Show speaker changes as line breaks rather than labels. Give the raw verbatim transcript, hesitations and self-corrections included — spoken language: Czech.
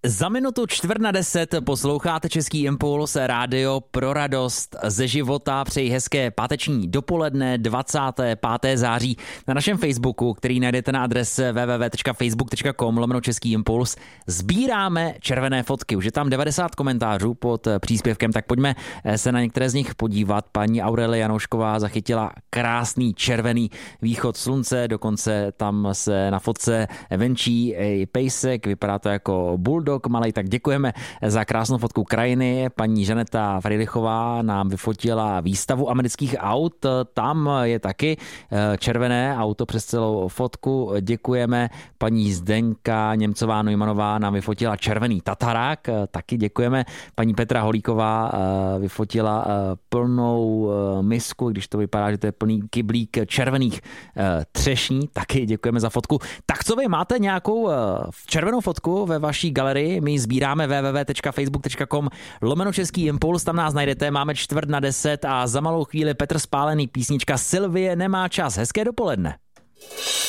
Za minutu čtvrt na deset posloucháte Český impuls, rádio pro radost ze života. Přeji hezké páteční dopoledne dvacátého pátého září na našem Facebooku, který najdete na adrese w w w tečka facebook tečka com lomeno Český impuls. Sbíráme červené fotky. Už je tam devadesát komentářů pod příspěvkem, tak pojďme se na některé z nich podívat. Paní Aurelie Janoušková zachytila krásný červený východ slunce, dokonce tam se na fotce venčí i pejsek, vypadá to jako bulldog malej, tak děkujeme za krásnou fotku krajiny. Paní Žaneta Friedrichová nám vyfotila výstavu amerických aut, tam je taky červené auto přes celou fotku, děkujeme. Paní Zdenka Němcová Neumannová nám vyfotila červený tatarák, taky děkujeme. Paní Petra Holíková vyfotila plnou misku, když to vypadá, že to je plný kyblík červených třešní, taky děkujeme za fotku. Tak co vy, máte nějakou červenou fotku ve vaší galerii? My ji sbíráme w w w tečka facebook tečka com lomeno Český impuls, tam nás najdete, máme čtvrt na deset a za malou chvíli Petr Spálený, písnička Sylvie nemá čas. Hezké dopoledne.